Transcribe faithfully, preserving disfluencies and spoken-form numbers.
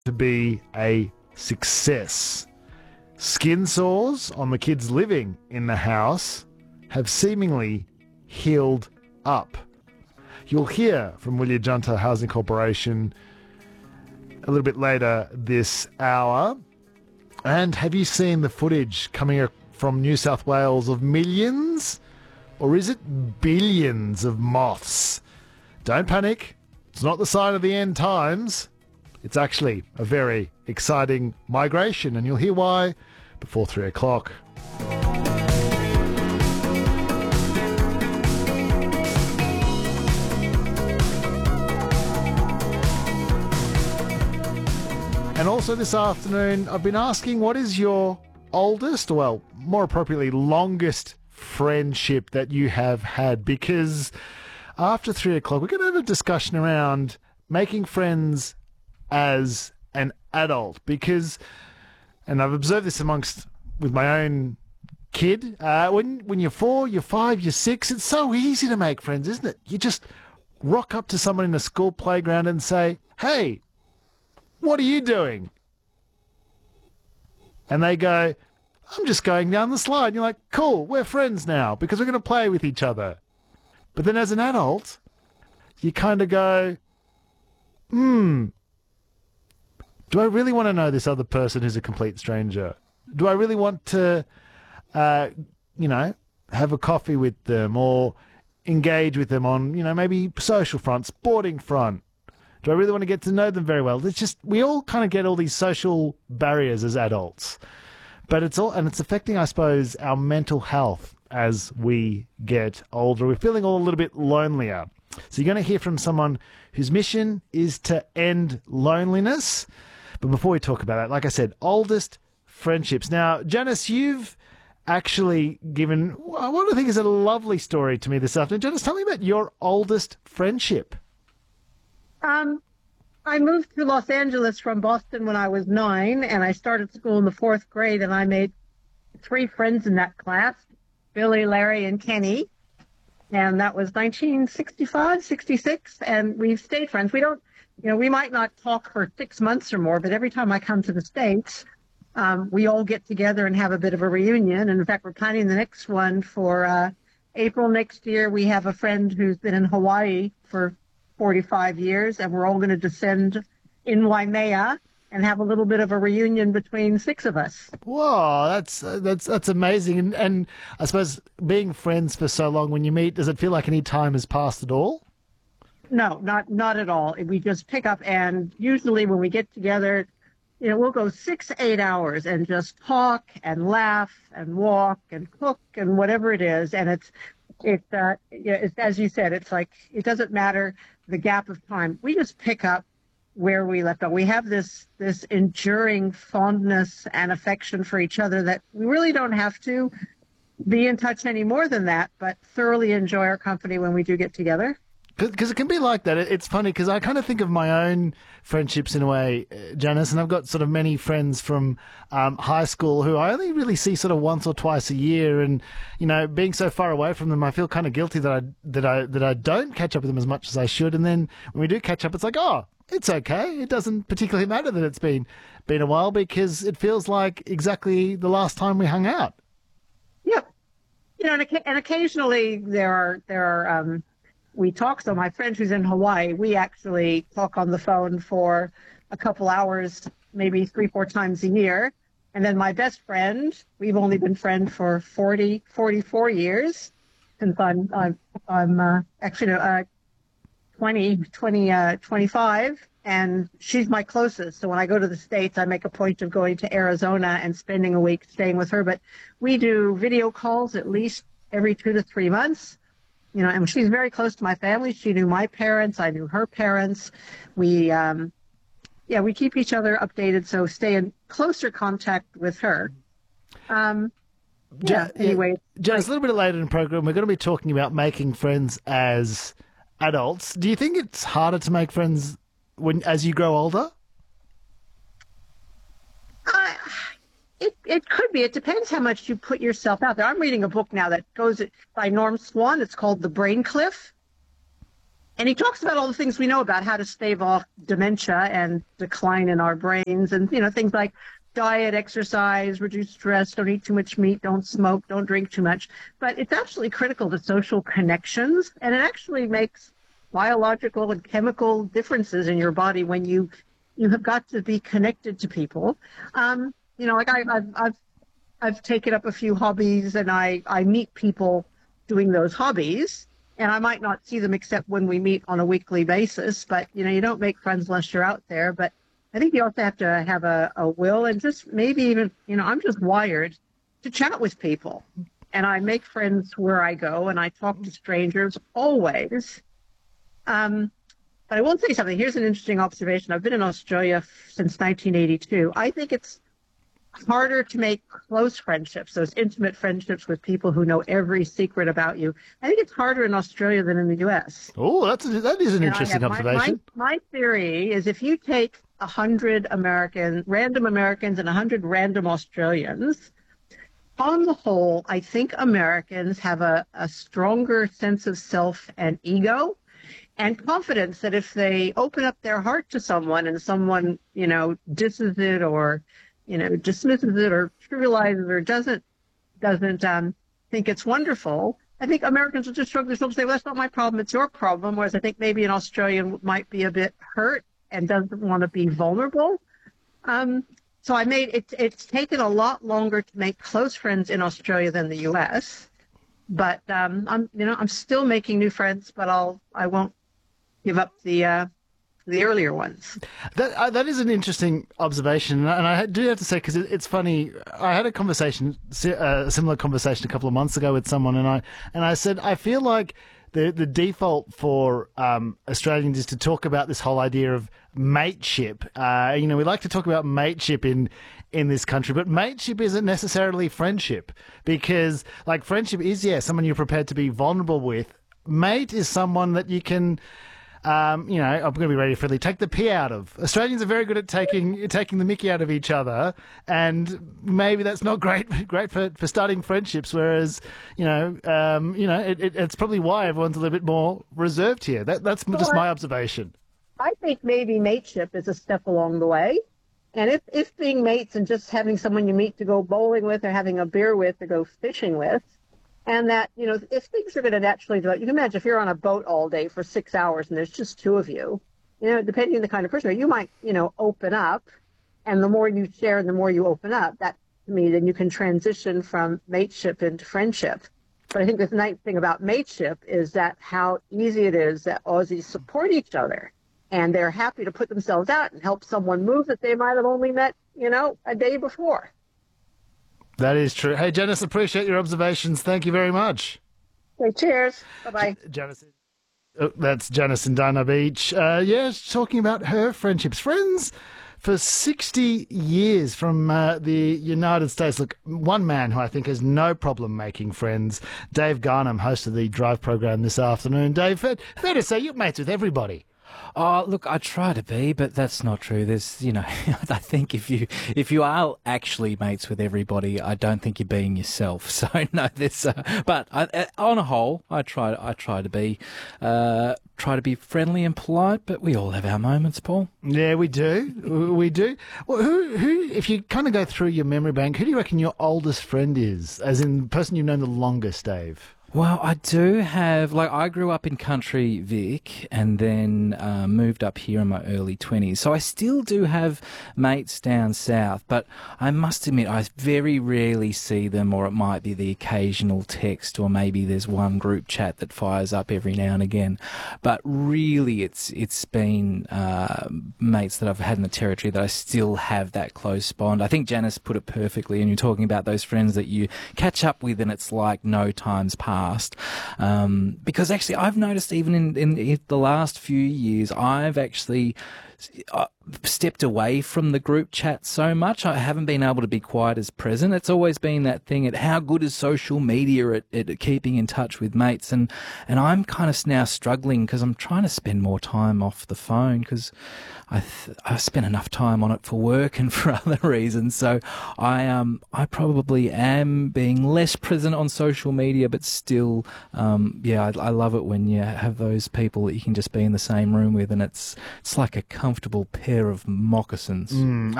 to be a success. Skin sores on the kids living in the house have seemingly healed up. You'll hear from Willia Junta Housing Corporation a little bit later this hour. And have you seen the footage coming from New South Wales of millions? Or is it billions of moths? Don't panic. It's not the sign of the end times. It's actually a very exciting migration, and you'll hear why before three o'clock. And also this afternoon, I've been asking, what is your oldest, well, more appropriately, longest friendship that you have had? Because after three o'clock, we're going to have a discussion around making friends as an adult. Because, and I've observed this amongst, with my own kid, uh, when, when you're four, you're five, you're six, it's so easy to make friends, isn't it? You just rock up to someone in a school playground and say, hey, what are you doing? And they go, I'm just going down the slide. And you're like, cool, we're friends now because we're going to play with each other. But then as an adult, you kind of go, hmm, do I really want to know this other person who's a complete stranger? Do I really want to, uh, you know, have a coffee with them or engage with them on, you know, maybe social front, sporting front? Do I really want to get to know them very well? It's just, we all kind of get all these social barriers as adults. But it's all, and it's affecting, I suppose, our mental health as we get older. We're feeling all a little bit lonelier. So you're going to hear from someone whose mission is to end loneliness. But before we talk about that, like I said, oldest friendships. Now, Janice, you've actually given what I think is a lovely story to me this afternoon. Janice, tell me about your oldest friendship. Um, I moved to Los Angeles from Boston when I was nine, and I started school in the fourth grade, and I made three friends in that class, Billy, Larry, and Kenny. And that was nineteen sixty-five, sixty-six, and we've stayed friends. We don't, you know, we might not talk for six months or more, but every time I come to the States, um, we all get together and have a bit of a reunion. And in fact, we're planning the next one for uh, April next year. We have a friend who's been in Hawaii for forty-five years, and we're all going to descend in Waimea and have a little bit of a reunion between six of us. Whoa, that's uh, that's that's amazing. And, and I suppose being friends for so long, when you meet, does it feel like any time has passed at all? No, not not at all. We just pick up, and usually when we get together, you know, we'll go six, eight hours and just talk and laugh and walk and cook and whatever it is. And it's it's uh, yeah, it's, as you said, it's like it doesn't matter the gap of time. We just pick up where we left off. We have this this enduring fondness and affection for each other that we really don't have to be in touch any more than that, but thoroughly enjoy our company when we do get together. Because it can be like that. It's funny because I kind of think of my own friendships in a way, uh, Janice, and I've got sort of many friends from um, high school who I only really see sort of once or twice a year, and you know, being so far away from them, I feel kind of guilty that I that I that I don't catch up with them as much as I should. And then when we do catch up, it's like, oh, it's okay. It doesn't particularly matter that it's been been a while because it feels like exactly the last time we hung out. Yep. You know, and, and occasionally there are there are. Um, We talk, so my friend who's in Hawaii, we actually talk on the phone for a couple hours, maybe three, four times a year. And then my best friend, we've only been friends for forty, forty-four years, since I'm, I'm, I'm uh, actually uh, twenty, twenty, uh, twenty-five, and she's my closest. So when I go to the States, I make a point of going to Arizona and spending a week staying with her. But we do video calls at least every two to three months. You know, and she's very close to my family. She knew my parents. I knew her parents. We, um, yeah, we keep each other updated, so stay in closer contact with her. Um, yeah, Ja- anyway. Janice, a little bit later in the program, we're going to be talking about making friends as adults. Do you think it's harder to make friends when as you grow older? Uh, It it could be. It depends how much you put yourself out there. I'm reading a book now that goes by Norm Swan. It's called The Brain Cliff. And he talks about all the things we know about how to stave off dementia and decline in our brains, and, you know, things like diet, exercise, reduce stress, don't eat too much meat, don't smoke, don't drink too much. But it's absolutely critical to social connections, and it actually makes biological and chemical differences in your body when you you have got to be connected to people. Um, you know, like I, I've I've I've taken up a few hobbies, and I I meet people doing those hobbies, and I might not see them except when we meet on a weekly basis. But you know, you don't make friends unless you're out there. But I think you also have to have a, a will, and just maybe even, you know, I'm just wired to chat with people, and I make friends where I go, and I talk to strangers always. Um, but I will say something. Here's an interesting observation. I've been in Australia since nineteen eighty-two. I think it's harder to make close friendships, those intimate friendships with people who know every secret about you. I think it's harder in Australia than in the U S. Oh, that's a, that is an And interesting have, observation. My, my, my theory is if you take a hundred American, random Americans and a hundred random Australians, on the whole, I think Americans have a, a stronger sense of self and ego and confidence that if they open up their heart to someone and someone, you know, disses it or, you know, dismisses it or trivializes or doesn't doesn't um, think it's wonderful, I think Americans will just shrug their shoulders and say, well, that's not my problem, it's your problem. Whereas I think maybe an Australian might be a bit hurt and doesn't want to be vulnerable. Um, so I made it. It's taken a lot longer to make close friends in Australia than the U S. But um, I'm, you know, I'm still making new friends, but I'll, I won't give up the uh, the earlier ones. That uh, that is an interesting observation, and I do have to say, because it, it's funny. I had a conversation, uh, a similar conversation a couple of months ago with someone, and I and I said I feel like the the default for um, Australians is to talk about this whole idea of mateship. Uh, you know, we like to talk about mateship in in this country, but mateship isn't necessarily friendship, because like friendship is, yeah, someone you're prepared to be vulnerable with. Mate is someone that you can. Um, you know, I'm going to be really friendly. Take the pee out of. Australians are very good at taking taking the mickey out of each other, and maybe that's not great great for, for starting friendships. Whereas, you know, um, you know, it, it, it's probably why everyone's a little bit more reserved here. That that's Well, just my observation. I think maybe mateship is a step along the way. And if, if being mates and just having someone you meet to go bowling with or having a beer with or go fishing with, and that, you know, if things are going to naturally develop, you can imagine if you're on a boat all day for six hours and there's just two of you, you know, depending on the kind of person, you might, you know, open up. And the more you share and the more you open up, that, to me, then you can transition from mateship into friendship. But I think the nice thing about mateship is that how easy it is that Aussies support each other. And they're happy to put themselves out and help someone move that they might have only met, you know, a day before. That is true. Hey, Janice, appreciate your observations. Thank you very much. Okay, cheers. Bye-bye. J- Janice. Oh, that's Janice in Dana Beach. Uh, yeah, talking about her friendships. Friends for sixty years from uh, the United States. Look, one man who I think has no problem making friends, Dave Garnham, host of the Drive program this afternoon. Dave, fair, fair to say you're mates with everybody. Oh, look, I try to be, but that's not true. There's, you know, I think if you if you are actually mates with everybody, I don't think you're being yourself. So no, there's, uh, but I, on a whole, I try I try to be uh, try to be friendly and polite. But we all have our moments, Paul. Yeah, we do, we do. Well, who who? If you kind of go through your memory bank, who do you reckon your oldest friend is? As in the person you've known the longest, Dave? Well, I do have, like, I grew up in country Vic and then uh, moved up here in my early twenties. So I still do have mates down south, but I must admit I very rarely see them, or it might be the occasional text, or maybe there's one group chat that fires up every now and again. But really it's it's been uh, mates that I've had in the territory that I still have that close bond. I think Janice put it perfectly, and you're talking about those friends that you catch up with and it's like no time's passed. Um, because actually I've noticed even in, in, in the last few years, I've actually uh, stepped away from the group chat so much. I haven't been able to be quite as present. It's always been that thing at how good is social media at, at keeping in touch with mates, and and I'm kind of now struggling because I'm trying to spend more time off the phone because I th- I spend enough time on it for work and for other reasons. So I um I probably am being less present on social media, but still um yeah I, I love it when you have those people that you can just be in the same room with, and it's it's like a comfortable pair of moccasins. Mm,